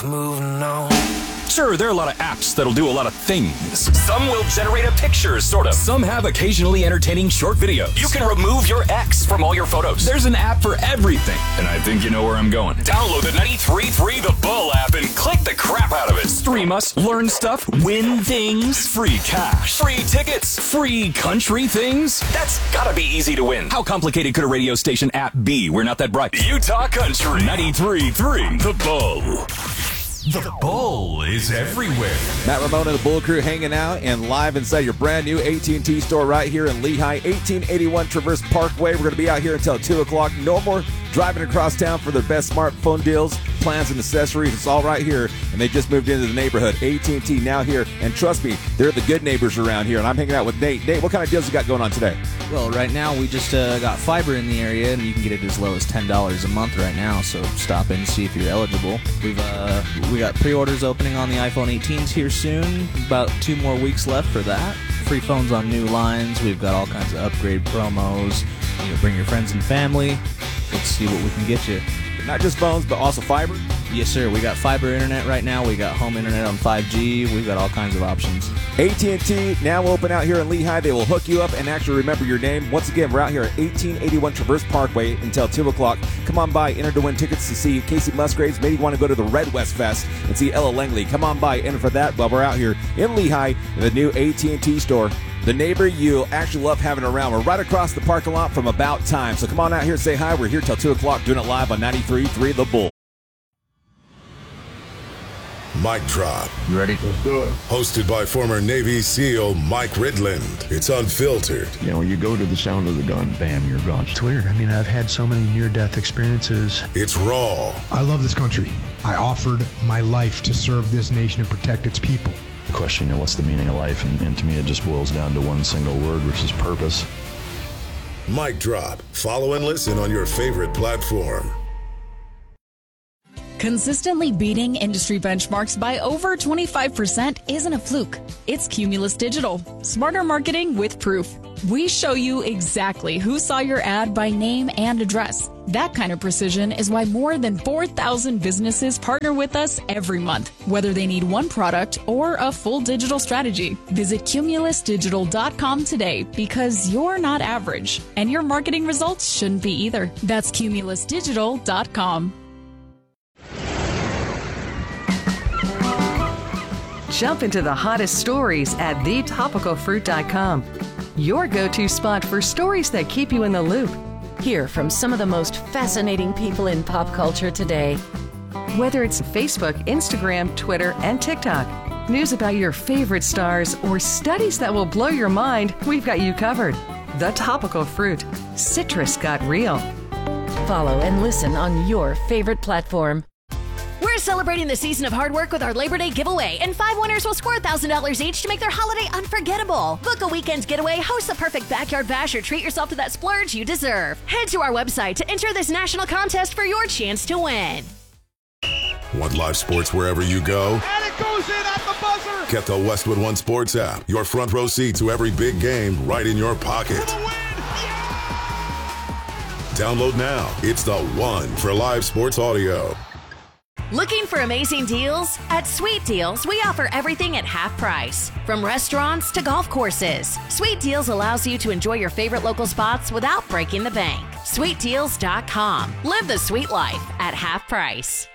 moving on. Sure, there are a lot of apps that'll do a lot of things. Some will generate a picture, sort of. Some have occasionally entertaining short videos. You can remove your ex from all your photos. There's an app for everything. And I think you know where I'm going. Download the 93.3 The Bull app and click the crap out of it. Stream us, learn stuff, win things, free cash, free tickets, free country things. That's gotta be easy to win. How complicated could a radio station app be? We're not that bright. Utah Country 93.3 The Bull. The Bull is everywhere. Matt Ramona and the Bull Crew hanging out and live inside your brand new AT&T store right here in Lehigh, 1881 Traverse Parkway. We're going to be out here until 2 o'clock. No more driving across town for their best smartphone deals, plans, and accessories. It's all right here, and they just moved into the neighborhood. AT&T now here, and trust me, they're the good neighbors around here, and I'm hanging out with Nate. Nate, what kind of deals you got going on today? Well, right now we just got fiber in the area, and you can get it as low as $10 a month right now, so stop in and see if you're eligible. We got pre-orders opening on the iPhone 18s here soon, about 2 more weeks left for that. Free phones on new lines. We've got all kinds of upgrade promos. You know, bring your friends and family. Let's see what we can get you. Not just phones, but also fiber? Yes, sir. We got fiber internet right now. We got home internet on 5G. We've got all kinds of options. AT&T now open out here in Lehigh. They will hook you up and actually remember your name. Once again, we're out here at 1881 Traverse Parkway until 2 o'clock. Come on by, enter to win tickets to see Casey Musgraves. Maybe you want to go to the Red West Fest and see Ella Langley. Come on by, enter for that while we're out here in Lehigh in the new AT&T store. The neighbor you'll actually love having around. We're right across the parking lot from About Time. So come on out here and say hi. We're here till 2 o'clock doing it live on 93.3 The Bull. Mic Drop. You ready? Let's do it. Hosted by former Navy SEAL Mike Ridland. It's unfiltered. You know, you go to the sound of the gun, bam, you're gone. It's weird. I mean, I've had so many near-death experiences. It's raw. I love this country. I offered my life to serve this nation and protect its people. The question, you know, what's the meaning of life? And to me, it just boils down to one single word, which is purpose. Mic Drop. Follow and listen on your favorite platform. Consistently beating industry benchmarks by over 25% isn't a fluke. It's Cumulus Digital. Smarter marketing with proof. We show you exactly who saw your ad by name and address. That kind of precision is why more than 4,000 businesses partner with us every month, whether they need one product or a full digital strategy. Visit cumulusdigital.com today because you're not average, and your marketing results shouldn't be either. That's cumulusdigital.com. Jump into the hottest stories at thetopicalfruit.com. Your go-to spot for stories that keep you in the loop. Hear from some of the most fascinating people in pop culture today. Whether it's Facebook, Instagram, Twitter, and TikTok, news about your favorite stars, or studies that will blow your mind, we've got you covered. The Topical Fruit. Citrus got real. Follow and listen on your favorite platform. We're celebrating the season of hard work with our Labor Day giveaway, and 5 winners will score $1,000 each to make their holiday unforgettable. Book a weekend getaway, host the perfect backyard bash, or treat yourself to that splurge you deserve. Head to our website to enter this national contest for your chance to win. Want live sports wherever you go? And it goes in at the buzzer! Get the Westwood One Sports app. Your front row seat to every big game right in your pocket. For the win! Download now. It's the one for live sports audio. Looking for amazing deals? At Sweet Deals, we offer everything at half price. From restaurants to golf courses, Sweet Deals allows you to enjoy your favorite local spots without breaking the bank. SweetDeals.com. Live the sweet life at half price.